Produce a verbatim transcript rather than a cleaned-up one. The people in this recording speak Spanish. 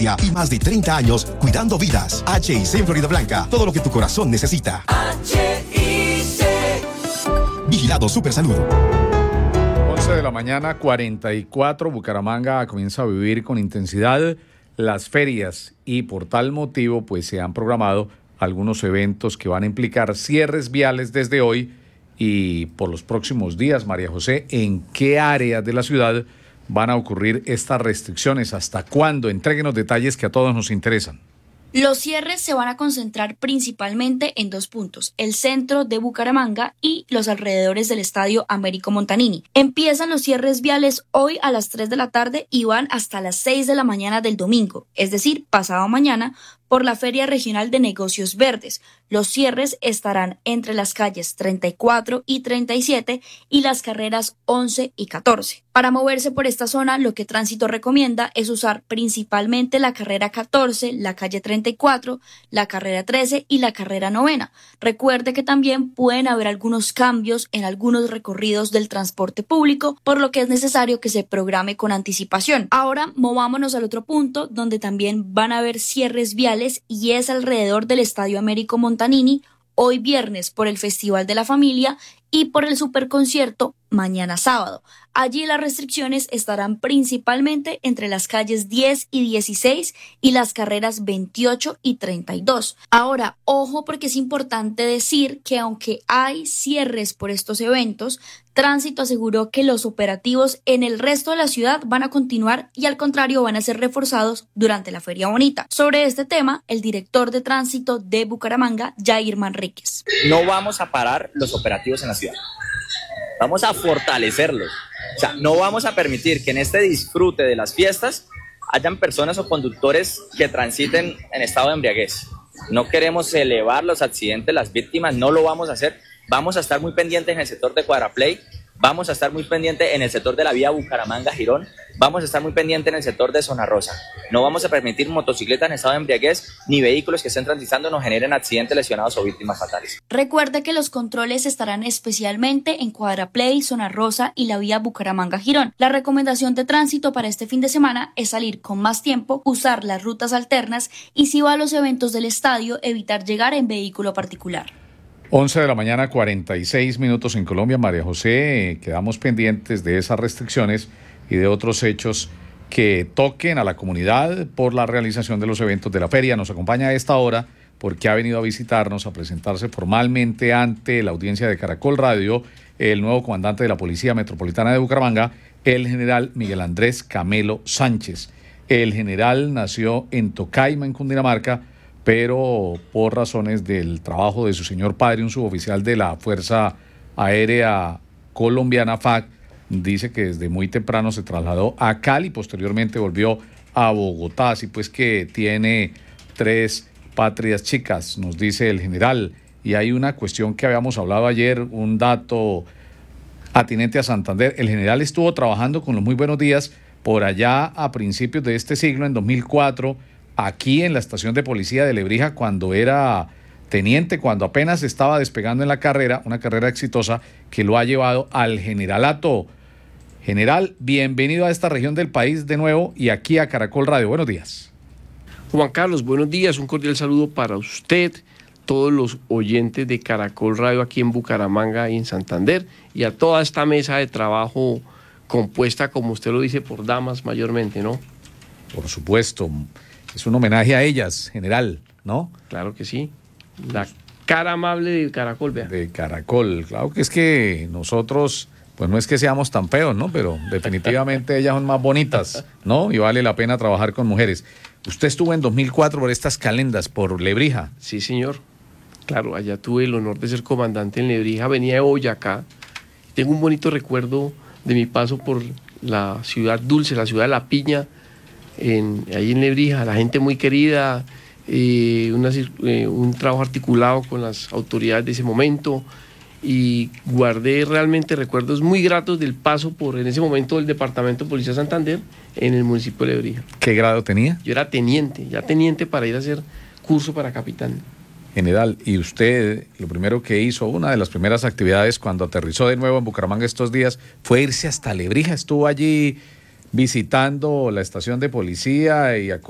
Y más de treinta años cuidando vidas. H I C en Florida Blanca. Todo lo que tu corazón necesita. H I C. Vigilado Supersalud. once de la mañana, cuarenta y cuatro. Bucaramanga comienza a vivir con intensidad las ferias y por tal motivo pues se han programado algunos eventos que van a implicar cierres viales desde hoy y por los próximos días. María José, ¿en qué áreas de la ciudad van a ocurrir estas restricciones? ¿Hasta cuándo? Entréguenos detalles que a todos nos interesan. Los cierres se van a concentrar principalmente en dos puntos, el centro de Bucaramanga y los alrededores del estadio Américo Montanini. Empiezan los cierres viales hoy a las tres de la tarde y van hasta las seis de la mañana del domingo, es decir, pasado mañana, por la Feria Regional de Negocios Verdes. Los cierres estarán entre las calles treinta y cuatro y treinta y siete y las carreras once y catorce. Para moverse por esta zona, lo que Tránsito recomienda es usar principalmente la carrera catorce, la calle treinta y cuatro, la carrera trece y la carrera novena. Recuerde que también pueden haber algunos cambios en algunos recorridos del transporte público, por lo que es necesario que se programe con anticipación. Ahora movámonos al otro punto, donde también van a haber cierres viales y es alrededor del estadio Américo Montanini, hoy viernes por el Festival de la Familia y por el superconcierto mañana sábado. Allí las restricciones estarán principalmente entre las calles diez y dieciséis y las carreras veintiocho y treinta y dos. Ahora, ojo, porque es importante decir que aunque hay cierres por estos eventos, Tránsito aseguró que los operativos en el resto de la ciudad van a continuar y al contrario van a ser reforzados durante la Feria Bonita. Sobre este tema, el director de Tránsito de Bucaramanga, Jair Manríquez. No vamos a parar los operativos en la ciudad. Vamos a fortalecerlos. O sea, no vamos a permitir que en este disfrute de las fiestas hayan personas o conductores que transiten en estado de embriaguez. No queremos elevar los accidentes, las víctimas, no lo vamos a hacer. Vamos a estar muy pendientes en el sector de Cuadraplay, vamos a estar muy pendientes en el sector de la vía Bucaramanga-Girón, vamos a estar muy pendientes en el sector de Zona Rosa. No vamos a permitir motocicletas en estado de embriaguez ni vehículos que estén transitando nos generen accidentes, lesionados o víctimas fatales. Recuerde que los controles estarán especialmente en Cuadraplay, Zona Rosa y la vía Bucaramanga-Girón. La recomendación de Tránsito para este fin de semana es salir con más tiempo, usar las rutas alternas y si va a los eventos del estadio, evitar llegar en vehículo particular. once de la mañana, cuarenta y seis minutos en Colombia. María José, quedamos pendientes de esas restricciones y de otros hechos que toquen a la comunidad por la realización de los eventos de la feria. Nos acompaña a esta hora porque ha venido a visitarnos, a presentarse formalmente ante la audiencia de Caracol Radio, el nuevo comandante de la Policía Metropolitana de Bucaramanga, el general Miguel Andrés Camelo Sánchez. El general nació en Tocaima, en Cundinamarca, pero por razones del trabajo de su señor padre, un suboficial de la Fuerza Aérea Colombiana F A C, dice que desde muy temprano se trasladó a Cali y posteriormente volvió a Bogotá, así pues que tiene tres patrias chicas, nos dice el general. Y hay una cuestión que habíamos hablado ayer, un dato atinente a Santander. El general estuvo trabajando con los Muy Buenos Días por allá a principios de este siglo, en dos mil cuatro, aquí en la estación de policía de Lebrija, cuando era teniente, cuando apenas estaba despegando en la carrera, una carrera exitosa que lo ha llevado al generalato. General, bienvenido a esta región del país de nuevo y aquí a Caracol Radio. Buenos días. Juan Carlos, buenos días. Un cordial saludo para usted, todos los oyentes de Caracol Radio aquí en Bucaramanga y en Santander, y a toda esta mesa de trabajo compuesta, como usted lo dice, por damas mayormente, ¿no? Por supuesto. Es un homenaje a ellas, general, ¿no? Claro que sí. La cara amable de Caracol, vea. De Caracol. Claro que es que nosotros, pues no es que seamos tan feos, ¿no? Pero definitivamente ellas son más bonitas, ¿no? Y vale la pena trabajar con mujeres. Usted estuvo en dos mil cuatro por estas calendas, por Lebrija. Sí, señor. Claro, allá tuve el honor de ser comandante en Lebrija. Venía de Boyacá. Tengo un bonito recuerdo de mi paso por la ciudad dulce, la ciudad de La Piña, En, ahí en Lebrija, la gente muy querida, eh, una, eh, un trabajo articulado con las autoridades de ese momento y guardé realmente recuerdos muy gratos del paso por, en ese momento, el Departamento de Policía Santander en el municipio de Lebrija. ¿Qué grado tenía? Yo era teniente, ya teniente para ir a hacer curso para capitán. General, y usted, lo primero que hizo, una de las primeras actividades cuando aterrizó de nuevo en Bucaramanga estos días, fue irse hasta Lebrija, estuvo allí visitando la estación de policía y